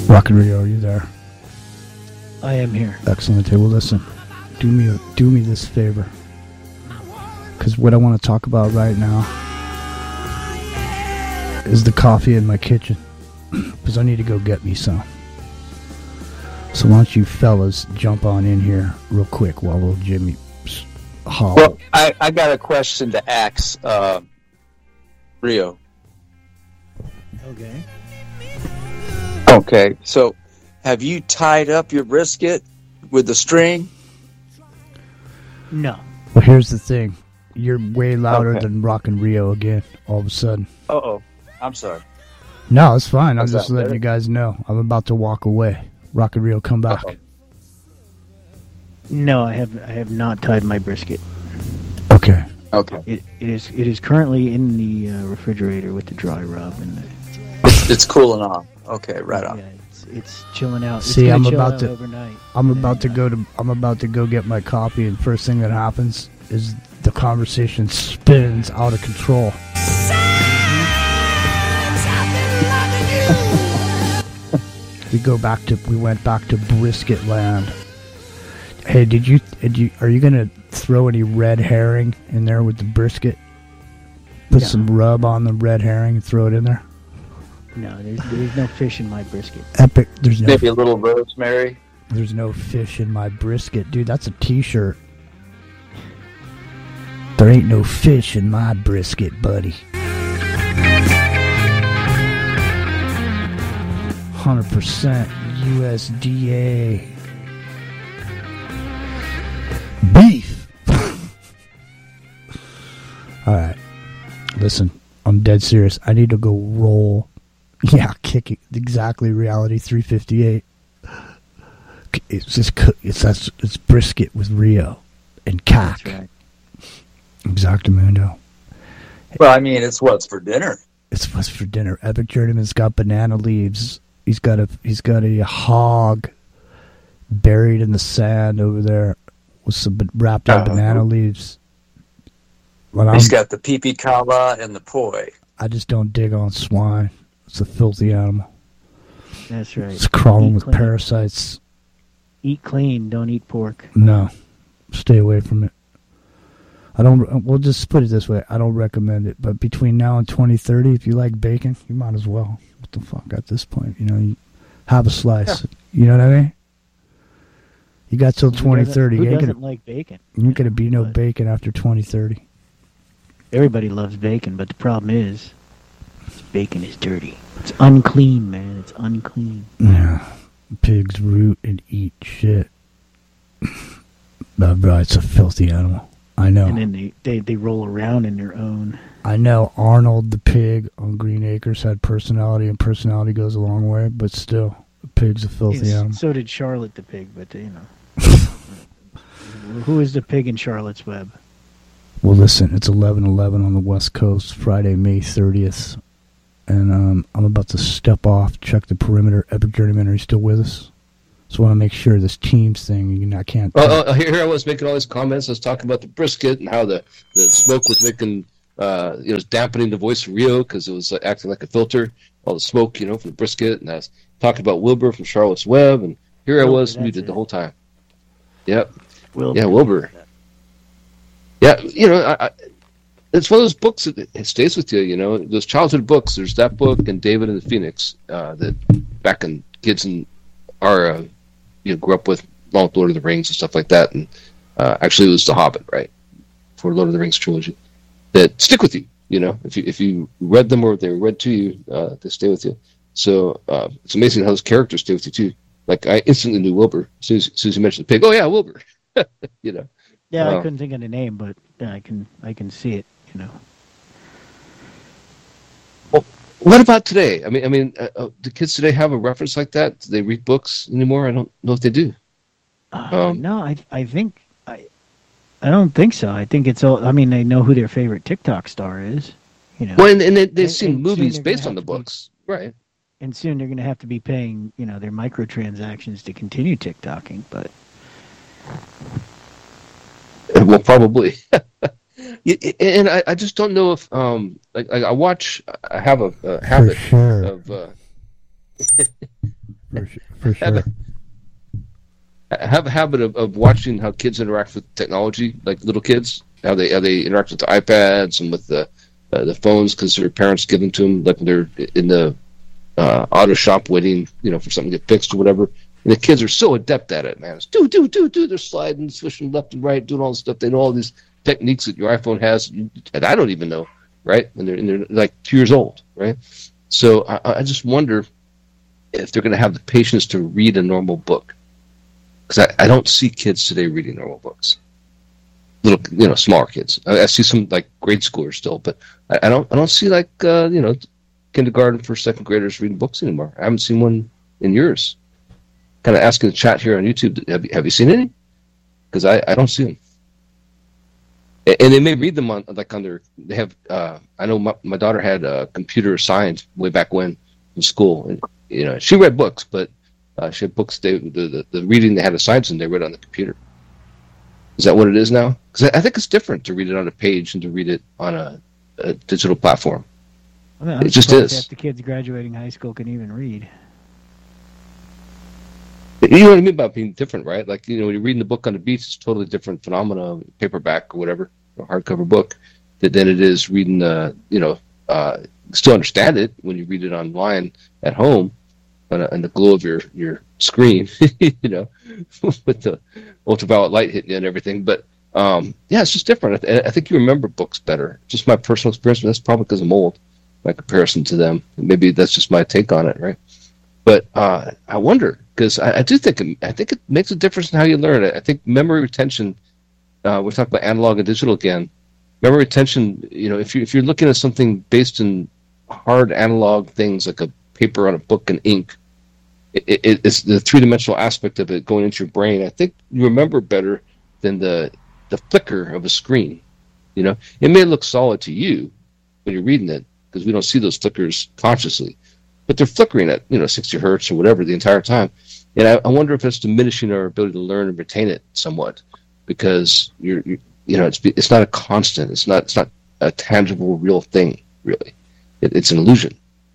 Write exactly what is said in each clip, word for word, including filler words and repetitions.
Rock and Rio, are you there? I am here. Excellent. Hey, well, listen. Do me a, do me this favor. Because what I want to talk about right now is the coffee in my kitchen. Because I need to go get me some. So why don't you fellas jump on in here real quick while little Jimmy holler. Well, I, I got a question to ask uh, Rio. Okay. Okay, so have you tied up your brisket with the string? No. Well, here's the thing. You're way louder Okay. than Rock and Rio again, all of a sudden. Uh-oh. I'm sorry. No, it's fine. I'm How's just that letting better? you guys know. I'm about to walk away. Rock and Rio, come back. Uh-oh. No, I have I have not tied my brisket. Okay. Okay. It, it is it is currently in the uh, refrigerator with the dry rub and the, It's, it's cooling off. Okay, right on. yeah, it's it's chilling out. It's See, gonna I'm chill about out to- overnight. I'm And about to then, go to I'm about to go get my coffee, and first thing that happens is the conversation spins out of control. We go back to we went back to brisket land. Hey, did you did you are you gonna throw any red herring in there with the brisket? Put No. some rub on the red herring and throw it in there. No, there's there's no fish in my brisket. Epic. There's no Maybe a little rosemary. there's no fish in my brisket, dude. That's a T-shirt. There ain't no fish in my brisket, buddy. one hundred percent U S D A beef. All right, listen, I'm dead serious. I need to go roll. Yeah, kick it. Exactly, reality three fifty-eight. It's just cook. It's that's it's brisket with Rio and cack. That's right. Exactamundo. Well, I mean, it's what's for dinner. It's what's for dinner. Epic Journeyman's got banana leaves. He's got a he's got a hog buried in the sand over there with some ba- wrapped up Uh-huh. banana leaves. But I'm, He's got the pipi kala and the poi. I just don't dig on swine. It's a filthy animal. That's right. It's crawling Eat with clean. parasites. Eat clean, don't eat pork. No, stay away from it. I don't. We'll just put it this way. I don't recommend it. But between now and twenty thirty, if you like bacon, you might as well. What the fuck at this point? You know, you have a slice. You know what I mean? You got till Who twenty doesn't- thirty. Who You ain't doesn't gonna, like bacon? you ain't gonna be no But bacon after twenty thirty. everybody loves bacon, but the problem is, bacon is dirty. It's unclean, man. It's unclean. Yeah, pigs root and eat shit. But bro, it's a filthy animal. I know. And then they, they, they roll around in their own. I know Arnold the pig on Green Acres had personality, and personality goes a long way, but still, a pig's a filthy Yes, animal. so did Charlotte the pig, but you know. Who is the pig in Charlotte's Web? Well, listen, it's eleven eleven on the West Coast, Friday, May thirtieth, and um, I'm about to step off, check the perimeter. Epic Journeyman, are you still with us? So I want to make sure this Teams thing, you know, I can't... Well, uh, here I was making all these comments. I was talking about the brisket and how the, the smoke was making, uh, you know, was dampening the voice of Rio because it was uh, acting like a filter. All the smoke, you know, from the brisket. And I was talking about Wilbur from Charlotte's Web. And here I Wilbur, was that's muted it. the whole time. Yep. Wilbur. Yeah, Wilbur. Yeah, you know, I, I, it's one of those books that it stays with you, you know. Those childhood books. There's that book and David and the Phoenix uh, that back in kids in our... Uh, you know, grew up with Lord of the Rings and stuff like that, and uh, actually it was The Hobbit, right, for Lord of the Rings trilogy, that stick with you. You know, if you if you read them or they were read to you, uh, they stay with you. So uh, it's amazing how those characters stay with you too. Like I instantly knew Wilbur as soon as, as, soon as you mentioned the pig. Oh yeah, Wilbur. You know. Yeah, Wow. I couldn't think of the name, but yeah, I can I can see it. You know. What about today? I mean, I mean, uh, uh, do kids today have a reference like that? Do they read books anymore? I don't know if they do. Uh, Um, no, I I think I I don't think so. I think it's all. I mean, they know who their favorite TikTok star is. You know. Well, and, and they, they've And- seen and movies soon they're based gonna on the have to be- books, right? And soon they're going to have to be paying, you know, their microtransactions to continue TikToking. But Well, probably. Yeah, and I, I just don't know if um like, like I watch I have a, a For habit sure. of uh, For, su- for have, sure. a, have a habit of, of watching how kids interact with technology, like little kids, how they how they interact with the iPads and with the uh, the phones because their parents give them to them, like when they're in the uh, auto shop waiting, you know, for something to get fixed or whatever. And the kids are so adept at it, man. It's do do do do. They're sliding, swishing left and right, doing all this stuff. They know all these techniques that your iPhone has, and I don't even know, right? And they're and they're like two years old, right? So I, I just wonder if they're going to have the patience to read a normal book, because I, I don't see kids today reading normal books. Little, you know, smaller kids. I, I see some like grade schoolers still, but I, I don't I don't see like uh, you know, kindergarten, first, second graders reading books anymore. I haven't seen one in years. Kind of asking the chat here on YouTube, have you, have you seen any? Because I, I don't see them. And they may read them on like on their. They have. Uh, I know my, my daughter had uh, computer science way back when in school, and you know she read books, but uh, she had books. They the, the the reading they had assigned and they read on the computer. Is that what it is now? Because I, I think it's different to read it on a page and to read it on a, a digital platform. I mean, I'm It just surprised is. half the kids graduating high school can even read. You know what I mean about being different, right? Like, you know, when you're reading the book on the beach, it's a totally different phenomena, paperback or whatever, or hardcover book, than than it is reading, uh, you know, uh, still understand it when you read it online at home on, a, on the glow of your, your screen, you know, with the ultraviolet light hitting you and everything. But, um, yeah, it's just different. I, th- I think you remember books better. Just my personal experience, but that's probably because I'm old by comparison to them. Maybe that's just my take on it, right? But uh, I wonder, because I, I do think it, I think it makes a difference in how you learn it. I think memory retention. Uh, we're talking about analog and digital again. Memory retention. You know, if you if you're looking at something based in hard analog things like a paper on a book and ink, it, it, it's the three dimensional aspect of it going into your brain. I think you remember better than the the flicker of a screen. You know, it may look solid to you when you're reading it because we don't see those flickers consciously. But they're flickering at, you know, sixty hertz or whatever the entire time. And I, I wonder if it's diminishing our ability to learn and retain it somewhat, because you're, you're you know, it's it's not a constant. It's not it's not a tangible, real thing, really. It, it's an illusion.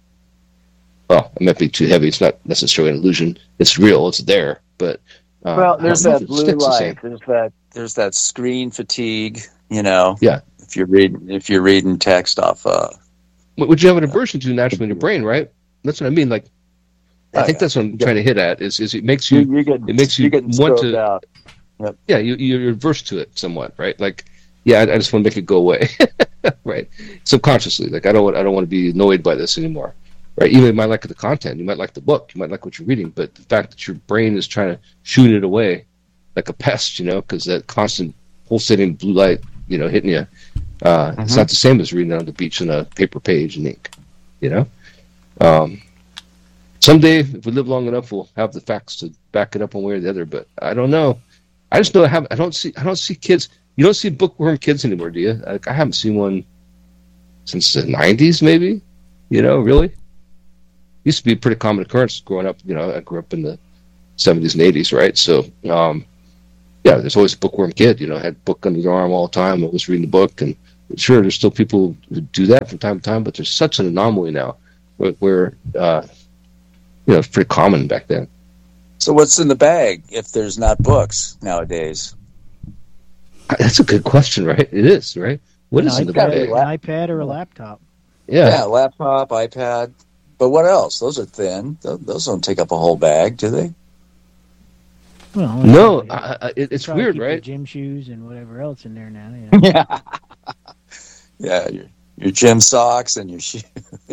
Well, it might be too heavy. It's not necessarily an illusion. It's real. It's there. But uh, Well, there's I don't know that if it blue sticks the same. light. There's that. There's that screen fatigue. You know. Yeah. If you're reading, if you're reading text off. Uh, Would you have an aversion to naturally in your brain, right? That's what I mean. Like, I Oh, think yeah. that's what I'm trying to hit at. Is is it makes you, you you get. it makes you you're getting want strobed to. out. Yeah, you, you're averse to it somewhat, right? Like, yeah, I, I just want to make it go away, right? Subconsciously, like I don't want, I don't want to be annoyed by this anymore, right? You might like the content, you might like the book, you might like what you're reading, but the fact that your brain is trying to shoot it away like a pest, you know, because that constant pulsating blue light, you know, hitting you, uh, Mm-hmm. it's not the same as reading it on the beach on a paper page and ink, you know. Um, someday, if we live long enough, we'll have the facts to back it up one way or the other. But I don't know. I just know I have. I don't see. I don't see kids. You don't see bookworm kids anymore, do you? Like, I haven't seen one since the nineties, maybe. You know, really. Used to be a pretty common occurrence growing up. You know, I grew up in the seventies and eighties, right? So, um, yeah, there's always a bookworm kid. You know, had a book under their arm all the time. Always reading the book, and sure, there's still people who do that from time to time. But there's such an anomaly now, where, where uh, you know, it's pretty common back then. So what's in the bag if there's not books nowadays? That's a good question, right? It is, right? What An is in the iPad, bag? an iPad or a laptop. Yeah, Yeah. laptop, iPad. But what else? Those are thin. Those, those don't take up a whole bag, do they? Well, No, probably- I, I, it, it's probably weird, keep your right? Gym shoes and whatever else in there now. You know? Yeah. Yeah, your, your gym socks and your shoes.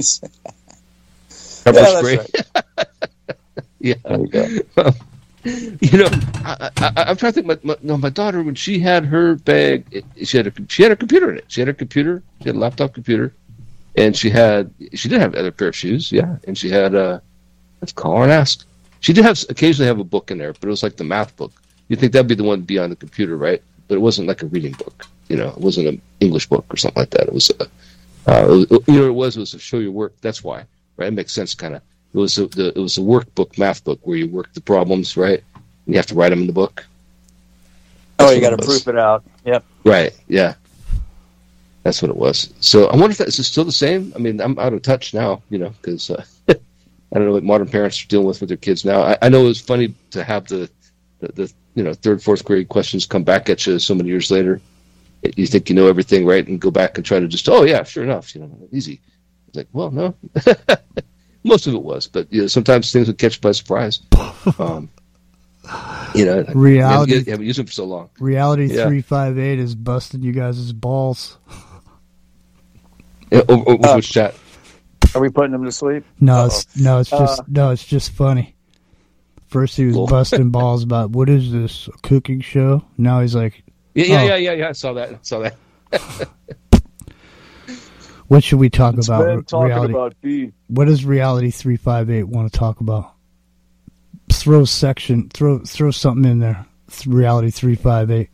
Pepper Yeah, that's spray. right. Yeah. There you go. You know, I, I, I'm trying to think. My, my, no, my daughter, when she had her bag, it, she had a she had her computer in it. She had her computer. She had a laptop computer, and she had she did have other pair of shoes. Yeah, and she had uh, let's call her and ask. She did have occasionally have a book in there, but it was like the math book. You'd think that'd be the one to be on the computer, right? But it wasn't like a reading book. You know, it wasn't an English book or something like that. It was a, uh, it was, you know, it was it was to show your work. That's why, right? It makes sense, kind of. It was a, the it was a workbook, math book, where you work the problems, right? And you have to write them in the book. Oh, That's you what got to it was. proof it out. Yep. Right. Yeah. That's what it was. So I wonder if that's is it still the same. I mean, I'm out of touch now, you know, because uh, I don't know what modern parents are dealing with with their kids now. I, I know it was funny to have the, the, the you know third, fourth grade questions come back at you so many years later. You think you know everything, right? And go back and try to just, oh yeah, sure enough, you know, easy. It's like, well, no, most of it was, but you know, sometimes things would catch you by surprise. Um, you know, reality. You haven't used them for so long. Reality yeah. three five eight is busting you guys' balls. Yeah, over, over Uh, which chat? Are we putting them to sleep? No, Uh-oh. it's no, it's just Uh, no, it's just funny. First he was Cool. busting balls about what is this, a cooking show? Now he's like, Yeah, yeah, oh. yeah, yeah, yeah. I saw that. I saw that. what should we talk It's about? been talking reality. about beef. What does Reality three five eight want to talk about? Throw section, throw throw something in there. Th- Reality three five eight.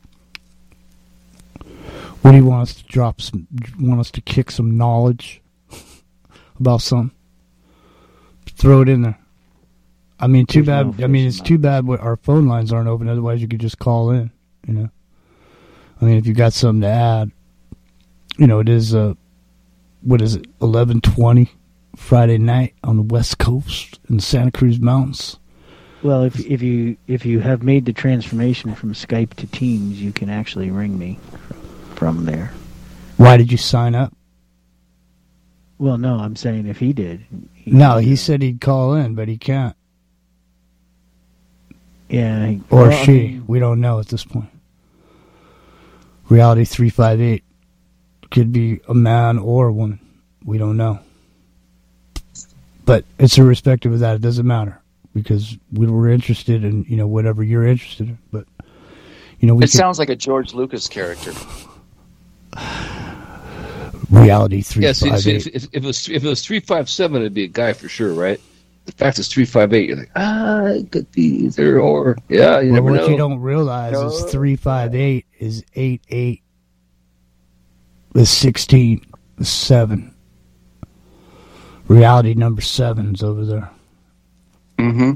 What do you want us to drop? Some, want us to kick some knowledge about something? Throw it in there. I mean, too There's no bad. I mean, it's fish in too bad what- our phone lines aren't open. Otherwise, you could just call in. You know. I mean, if you got something to add, you know, it is. Uh, what is it? Eleven twenty Friday night on the West Coast in the Santa Cruz Mountains. Well, if if you if you have made the transformation from Skype to Teams, you can actually ring me from there. Why did you sign up? Well, no, I'm saying if he did. He No, could, he uh, said he'd call in, but he can't. Yeah. he- Or well, I she. mean, We don't know at this point. Reality three five eight could be a man or a woman. We don't know. But it's irrespective of that. It doesn't matter. Because we were interested in, you know, whatever you're interested in. But, you know, we It could, sounds like a George Lucas character. Reality three Yeah, see, five see, eight. if, if it was if it was three five seven, it'd be a guy for sure, right? The fact it's three five eight, you're like, ah, it could be either or. Yeah, you Well, never what know. you don't realize is No. three five eight is eight eight is sixteen is seven. Reality number seven's over there. Mm-hmm.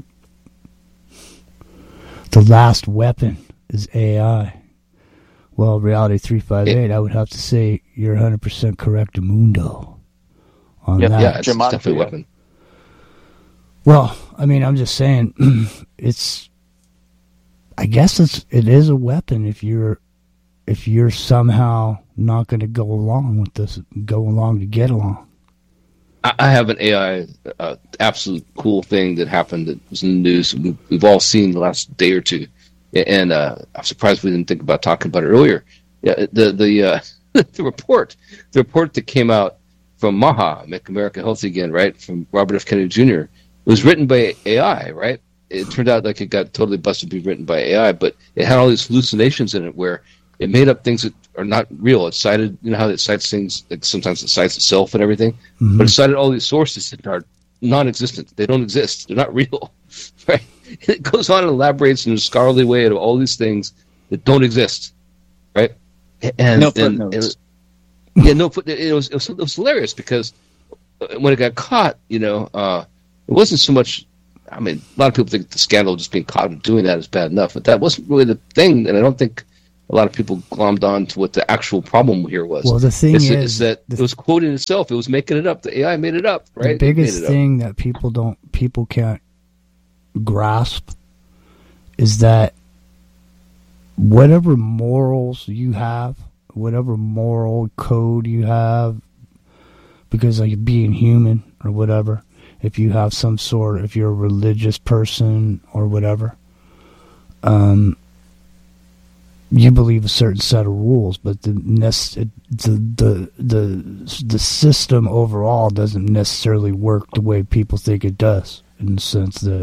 The last weapon is A I. Well, Reality three five eight, I would have to say you're one hundred percent correct, Mundo, on Yep, that. Yeah, it's, it's Gematria. definitely a weapon. Well, I mean, I'm just saying, it's. I guess it's it is a weapon if you're if you're somehow not going to go along with this, go along to get along. I, I have an A I uh, absolute cool thing that happened that was in the news. We've, we've all seen the last day or two, and uh, I'm surprised we didn't think about talking about it earlier. Yeah, the the uh, the report, the report that came out from MAHA, Make America Healthy Again, right, from Robert F. Kennedy Junior It was written by A I, right? It turned out like it got totally busted to be written by A I, but it had all these hallucinations in it where it made up things that are not real. It cited, you know how it cites things, like sometimes it cites itself and everything, Mhm. but it cited all these sources that are non-existent. They don't exist. They're not real, right? It goes on and elaborates in a scholarly way of all these things that don't exist, right? And, No and, footnotes. and yeah, no, foot- it was, it was it was hilarious because when it got caught, you know, uh, it wasn't so much. I mean, a lot of people think the scandal of just being caught and doing that is bad enough, but that wasn't really the thing, and I don't think a lot of people glommed on to what the actual problem here was. Well, the thing it's, is, it's that the, it was quoting itself. It was making it up. The A I made it up, right? the It made biggest it up. thing that people don't, people can't grasp is that whatever morals you have, whatever moral code you have, because like being human or whatever, if you have some sort, if you're a religious person or whatever, um, you believe a certain set of rules, but the nec- the the the the system overall doesn't necessarily work the way people think it does, in the sense that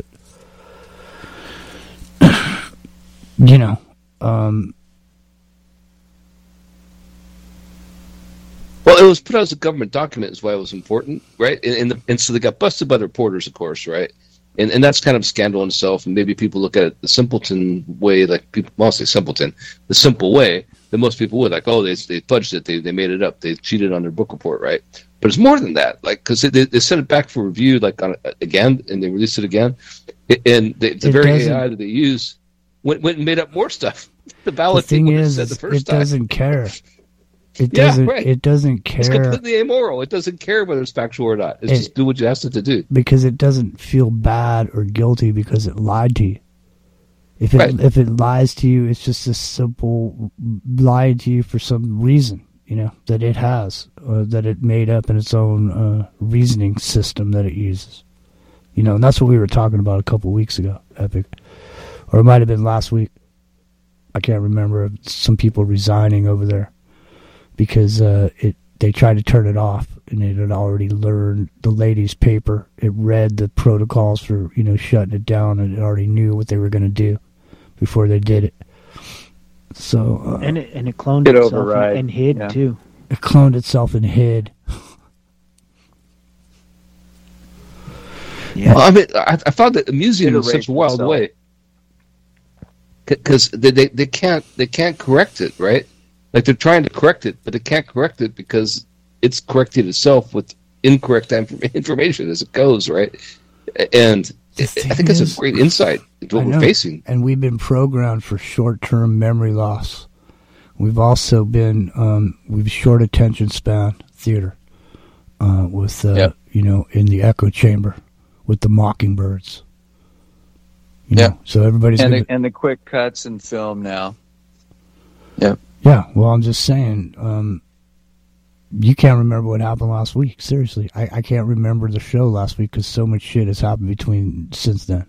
you know. Um, Well, it was put out as a government document is why it was important, right? And, and, the, and so they got busted by the reporters, of course, right? And and that's kind of a scandal in itself. And maybe people look at it the simpleton way, like people, well, I'll say simpleton, the simple way that most people would, like, oh, they they fudged it, they they made it up, they cheated on their book report, right? But it's more than that, like, because they, they sent it back for review, like on again, and they released it again, and they, the It very doesn't- A I that they use went went and made up more stuff. The the valid thing thing is, said the it first time. doesn't care. It Yeah, doesn't. right. It doesn't It's care completely amoral. It doesn't care whether it's factual or not. It's It- just do what you asked it to do. because it doesn't feel bad or guilty because it lied to you. If it Right. if it lies to you, it's just a simple lie to you for some reason, you know, that it has, or that it made up in its own uh, reasoning system that it uses. You know, and that's what we were talking about a couple weeks ago, Epic. Or it might have been last week. I can't remember. Some people resigning over there because uh, it they tried to turn it off, and it had already learned the lady's paper. It read the protocols for, you know, shutting it down, and it already knew what they were going to do before they did it. So uh, And it and it cloned Hit itself override, and, and hid yeah. too. it cloned itself and hid. Yeah. Well, I mean, I, I found it amusing in such Iterate a wild itself. way because they, they they can't they can't correct it, right? Like they're trying to correct it, but they can't correct it because it's corrected itself with incorrect inf- information as it goes, right? And The I thing think that's is- a great insight into I what know. we're facing. And we've been programmed for short-term memory loss. We've also been um, we've short attention span theater uh, with uh, Yep. you know, in the echo chamber with the mockingbirds. You Yeah. know, so everybody's And gonna, the, and the quick cuts in film now. yeah. Well, I'm just saying, um, you can't remember what happened last week. Seriously, I, I can't remember the show last week because so much shit has happened between since then.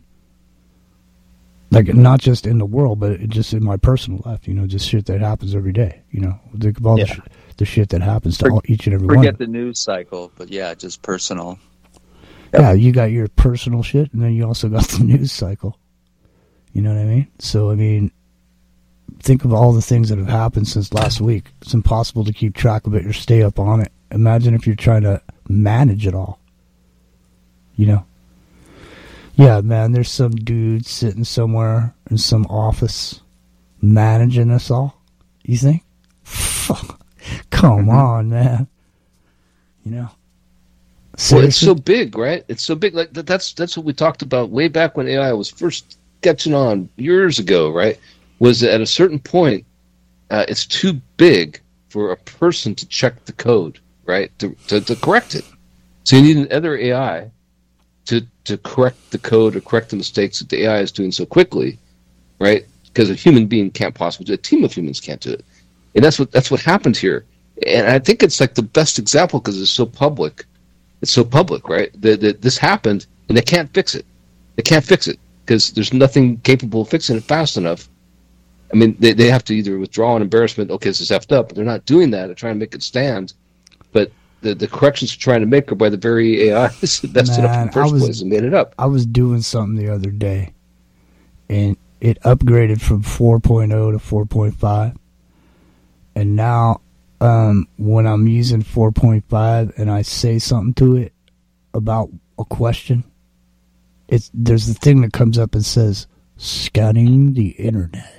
Like, not just in the world, but it just in my personal life. You know, just shit that happens every day. You know, think of all Yeah. the, sh- the shit that happens to For- all, each and every one. Forget of the news cycle, but yeah, just personal. them. Yeah, you got your personal shit, and then you also got the news cycle. You know what I mean? So, I mean, think of all the things that have happened since last week. It's impossible to keep track of it or stay up on it. Imagine if you're trying to manage it all. You know? Yeah, man, there's some dude sitting somewhere in some office managing us all. You think? Fuck. Come Mm-hmm. on, man. You know? Well, it's Seriously? so big, right? It's so big. Like that, that's that's what we talked about way back when A I was first catching on years ago, right? Was that at a certain point, uh, it's too big for a person to check the code, right? To, to to correct it. So you need another A I to to correct the code or correct the mistakes that the A I is doing so quickly, right? Because a human being can't possibly do it. A team of humans can't do it, and that's what that's what happened here. And I think it's like the best example because it's so public. It's so public, right? That, that this happened, and they can't fix it. They can't fix it because there's nothing capable of fixing it fast enough. I mean, they they have to either withdraw an embarrassment. Okay, this is effed up, but they're not doing that. They're trying to make it stand. But the the corrections they're trying to make are by the very A Is that messed it up in Man, the first I was- place and made it up. I was doing something the other day, and it upgraded from four point oh to four point five. And now, um, when I'm using four point five and I say something to it about a question, it's there's the thing that comes up and says, scanning the internet.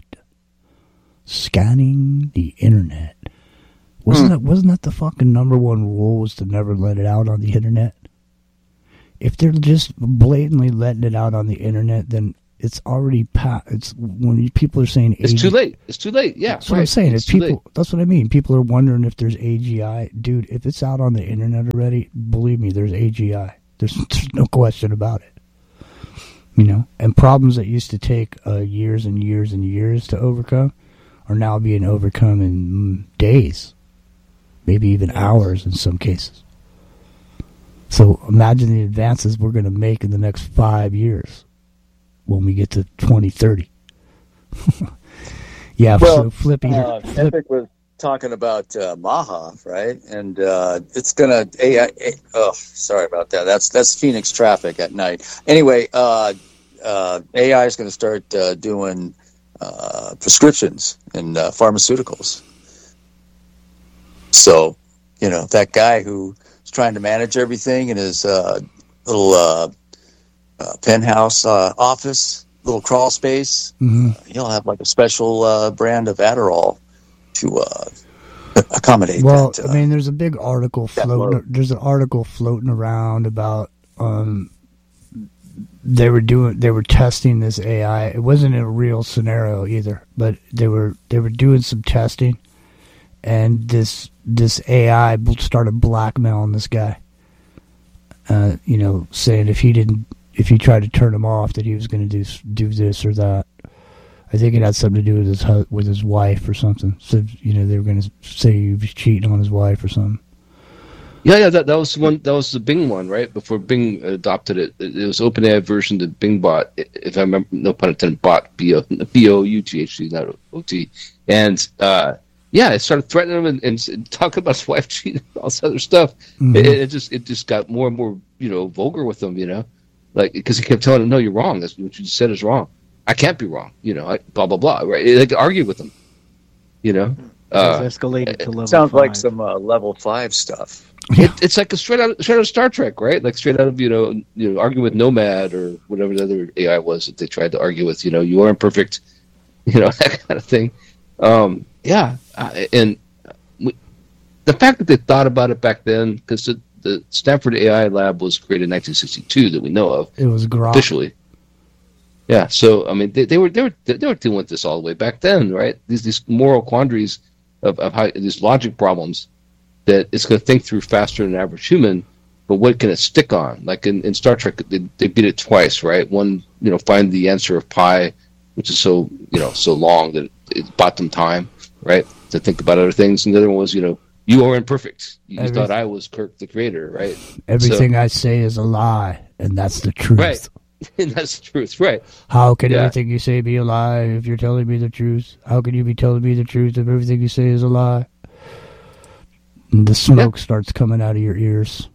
Scanning the internet. Wasn't that wasn't that the fucking number one rule, was to never let it out on the internet? If they're just blatantly letting it out on the internet, then it's already past. It's when you, people are saying It's A G- too late. It's too late. Yeah, That's what right. I'm saying. It's If too people, late. that's what I mean. People are wondering if there's A G I, dude. If it's out on the internet already, believe me, there's A G I. There's, there's no question about it. You know, and problems that used to take uh, years and years and years to overcome are now being overcome in mm, days, maybe even hours in some cases. So imagine the advances we're going to make in the next five years when we get to twenty thirty. Yeah, Well, so Flippy, Uh, Flip, Epic was talking about uh, Maha, right? And uh, it's gonna A I. A- oh, sorry about that. That's that's Phoenix traffic at night. Anyway, uh, uh, A I is going to start uh, doing uh, prescriptions in uh, pharmaceuticals. So, you know, that guy who's trying to manage everything in his uh, little uh, uh, penthouse uh, office, little crawl space, mhm. he'll have like a special uh, brand of Adderall to uh, accommodate Well, that. Uh, I mean, there's a big article that floating. load. There's an article floating around about um, they were doing, they were testing this A I. It wasn't a real scenario either, but they were they were doing some testing, and this this A I started blackmailing this guy. Uh, you know, saying if he didn't, if he tried to turn him off, that he was going to do do this or that. I think it had something to do with his hu- with his wife or something. So you know, they were going to say he was cheating on his wife or something. Yeah, yeah, that that was one. That was the Bing one, right? Before Bing adopted it, it, it was OpenAI version that Bing bought. If I remember, no pun intended, bought B O B O U T H D, not O T. And uh, yeah, it started threatening him and, and, and talking about his wife cheating, and all this other stuff. Mm-hmm. It, it just it just got more and more, you know, vulgar with him, you know, like because he kept telling him, "No, you're wrong. That's what you said is wrong. I can't be wrong." You know, I, blah blah blah. Right? They like, argued with him. You know, uh, it's escalated to level. Sounds five. like some uh, level five stuff. It, it's like a straight out, straight out of Star Trek, right? Like straight out of you know, you know, arguing with Nomad or whatever the other A I was that they tried to argue with. You know, you are imperfect, you know, that kind of thing. Um, yeah, uh, and we, the fact that they thought about it back then, because the, the Stanford A I lab was created in nineteen sixty-two that we know of. It was Grok. Officially. Yeah, so I mean, they, they were they were they were dealing with this all the way back then, right? These these moral quandaries of, of how these logic problems. That it's going to think through faster than an average human, but what can it stick on? Like in, in Star Trek, they, they beat it twice, right? One, you know, find the answer of pi, which is so, you know, so long that it, it bought them time, right, to think about other things. And the other one was, you know, you are imperfect. You Every, thought I was Kirk the creator, right? Everything so, I say is a lie, and that's the truth. Right, and that's the truth, right? How can yeah. everything you say be a lie if you're telling me the truth? How can you be telling me the truth if everything you say is a lie? And the smoke yep. starts coming out of your ears.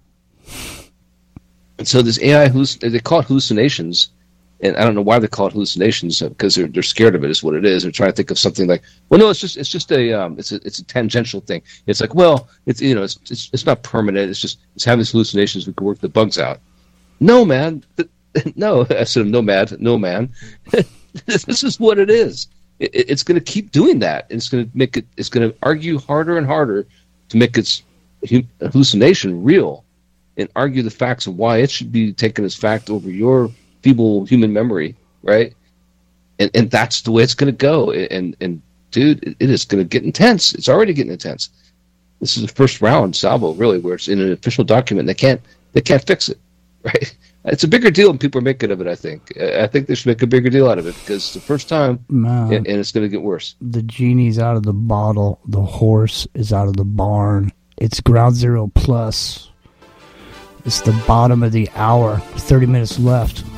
And so this A I, they call it hallucinations, and I don't know why they call it hallucinations because they're they're scared of it. Is what it is. They're trying to think of something like, well, no, it's just it's just a um, it's a it's a tangential thing. It's like, well, it's you know, it's it's, it's not permanent. It's just it's having these hallucinations. We can work the bugs out. No, man, no. I said, no, mad, no, man. This is what it is. It, it's going to keep doing that. It's going to make it. It's going to argue harder and harder to make its hallucination real and argue the facts of why it should be taken as fact over your feeble human memory, right? And and that's the way it's going to go. And, and dude, it, it is going to get intense. It's already getting intense. This is the first round, Salvo, really, where it's in an official document. They can't they can't fix it, right? It's a bigger deal than people are making of it, I think. I think they should make a bigger deal out of it because it's the first time, Man, and, and it's going to get worse. The genie's out of the bottle. The horse is out of the barn. It's ground zero plus. It's the bottom of the hour. thirty minutes left.